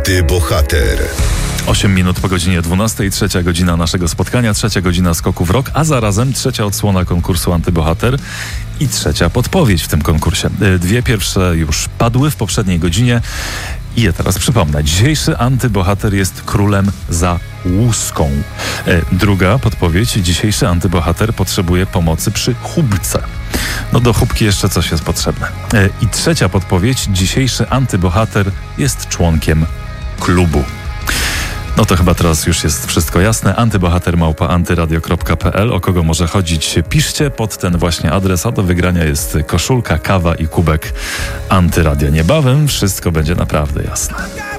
Antybohater. 8 minut po godzinie 12, trzecia godzina naszego spotkania, trzecia godzina Skoku w Rok, a zarazem trzecia odsłona konkursu Antybohater i trzecia podpowiedź w tym konkursie. Dwie pierwsze już padły w poprzedniej godzinie i je teraz przypomnę. Dzisiejszy antybohater jest królem za łuską. Druga podpowiedź. Dzisiejszy antybohater potrzebuje pomocy przy chubce. No do chubki jeszcze coś jest potrzebne. I trzecia podpowiedź. Dzisiejszy antybohater jest członkiem klubu. No to chyba teraz już jest wszystko jasne. Antybohater@antyradio.pl. O kogo może chodzić? Piszcie pod ten właśnie adres, a do wygrania jest koszulka, kawa i kubek Antyradia. Niebawem wszystko będzie naprawdę jasne.